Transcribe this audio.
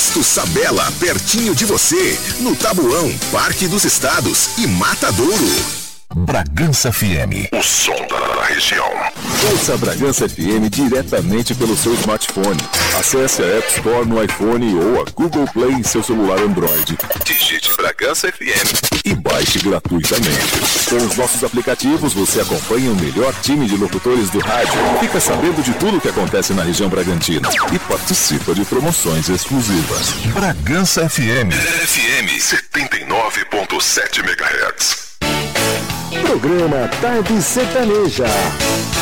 Posto Sabela, pertinho de você, no Tabuão, Parque dos Estados e Matadouro. Bragança FM, o som da região. Ouça a Bragança FM diretamente pelo seu smartphone. Acesse a App Store no iPhone ou a Google Play em seu celular Android. Digite Bragança FM e baixe gratuitamente. Com os nossos aplicativos, você acompanha o melhor time de locutores do rádio, fica sabendo de tudo o que acontece na região Bragantina e participa de promoções exclusivas. Bragança FM 79.7 MHz. Programa Tarde Sertaneja.